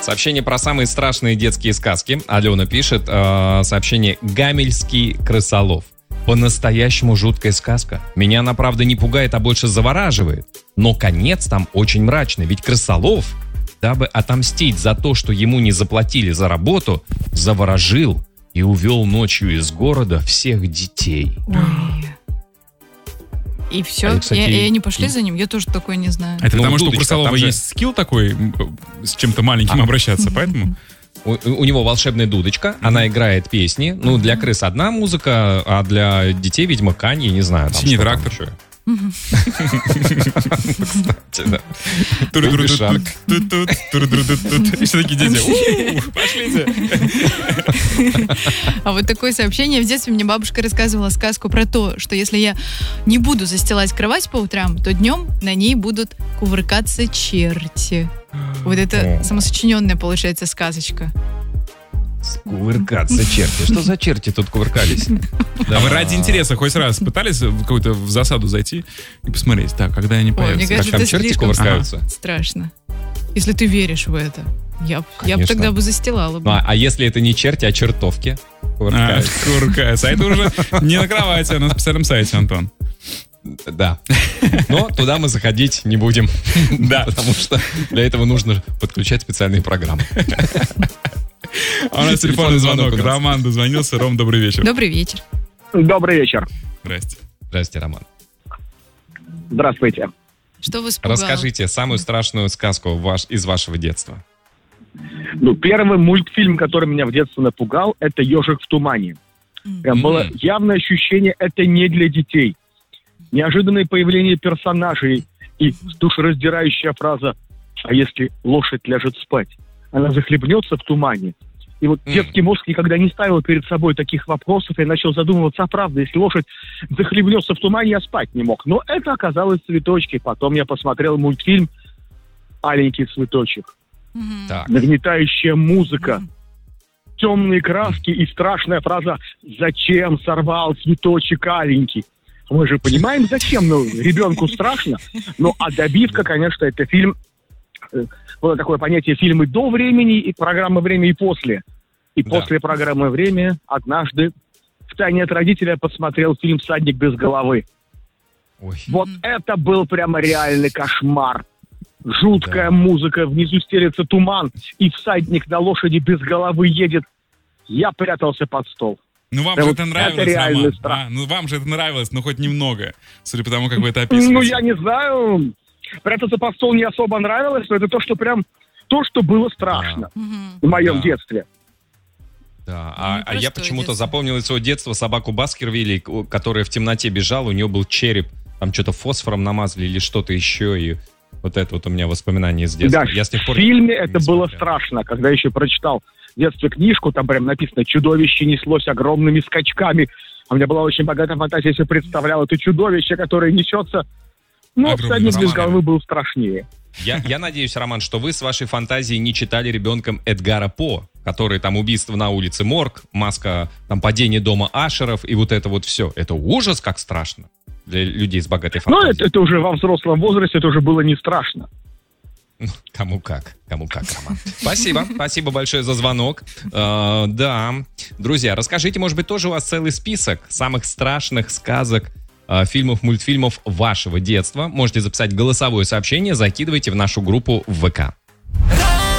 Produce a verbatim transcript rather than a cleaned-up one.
Сообщение про самые страшные детские сказки. Алена пишет, э, сообщение «Гамельский крысолов». По-настоящему жуткая сказка. Меня она, правда, не пугает, а больше завораживает. Но конец там очень мрачный. Ведь крысолов, дабы отомстить за то, что ему не заплатили за работу, заворожил и увел ночью из города всех детей. Ой. И все? А я, кстати, и, и они пошли и... за ним? Я тоже такое не знаю. Это ну, потому, что у дудочка, Крысолова же... есть скилл такой, с чем-то маленьким а. обращаться, поэтому... У, у него волшебная дудочка, mm-hmm. она играет песни. Ну, для крыс одна музыка, а для детей, видимо, Канье, не знаю. Там Синий трактор. Кстати, да. И все такие дети, пошлите. А вот такое сообщение. В детстве мне бабушка рассказывала сказку про то, что если я не буду застилать кровать по утрам, то днем на ней будут кувыркаться черти. Вот это самосочиненная, получается, сказочка. Кувыркаться черти. Что за черти тут кувыркались? А вы ради интереса хоть раз пытались в какую-то в засаду зайти и посмотреть, так, когда они появятся? Как там черти кувыркаются? Страшно. Если ты веришь в это. Я, я бы тогда бы застилала бы. Ну, а, а если это не черти, а чертовки? Кувыркаются. А, кувыркаются. А это уже не на кровати, а на специальном сайте, Антон. Да. Но туда мы заходить не будем. Да. Потому что для этого нужно подключать специальные программы. А у нас телефонный звонок. Роман дозвонился. Ром, добрый вечер. Добрый вечер. Добрый вечер. Здрасте. Здрасте, Роман. Здравствуйте. Что вы испугало? Расскажите самую страшную сказку ваш, из вашего детства. Ну, первый мультфильм, который меня в детстве напугал, это «Ежик в тумане». Mm-hmm. Было явное ощущение, это не для детей. Неожиданное появление персонажей и душераздирающая фраза «А если лошадь ляжет спать? Она захлебнется в тумане». И вот mm. детский мозг никогда не ставил перед собой таких вопросов, и начал задумываться, а правда, если лошадь захлебнется в тумане, я спать не мог. Но это оказалось цветочки. Потом я посмотрел мультфильм «Аленький цветочек». Mm-hmm. Нагнетающая музыка, mm-hmm. темные краски и страшная фраза «Зачем сорвал цветочек аленький?» Мы же понимаем, зачем, ну, ребенку страшно. Ну, а добивка, конечно, это фильм, было такое понятие фильмы до времени и программа «Время» и после. И да. после программы «Время» однажды втайне от родителя посмотрел фильм «Всадник без головы». Ой. Вот mm-hmm. это был прямо реальный кошмар. Жуткая да. музыка, внизу стелется туман, и всадник на лошади без головы едет. Я прятался под стол. Ну вам да же вот это нравилось, это Роман. страх. А, ну вам же это нравилось, но хоть немного, судя по тому, как вы это описываете. Ну я не знаю, прятаться под стол не особо нравилось, но это то, что прям, то, что было страшно да. в моем да. детстве. Да, а, ну, а я почему-то детство. запомнил из своего детства собаку Баскервилей, которая в темноте бежала, у нее был череп, там что-то фосфором намазали или что-то еще, и вот это вот у меня воспоминания из детства. Да, я с тех пор в фильме это было смотрел. страшно, когда еще прочитал в детстве книжку, там прям написано «Чудовище неслось огромными скачками». У меня была очень богатая фантазия, я себе представлял это чудовище, которое несется. Но «Всадник без головы» был страшнее. Я, я надеюсь, Роман, что вы с вашей фантазией не читали ребенком Эдгара По, который там «Убийство на улице Морг», «Маска», там «Падение дома Ашеров» и вот это вот все. Это ужас, как страшно для людей с богатой фантазией. Ну, это, это уже во взрослом возрасте, это уже было не страшно. Кому как, кому как, Роман. Спасибо, спасибо большое за звонок. Э, да, друзья, расскажите, может быть, тоже у вас целый список самых страшных сказок, э, фильмов, мультфильмов вашего детства. Можете записать голосовое сообщение, закидывайте в нашу группу в ВК.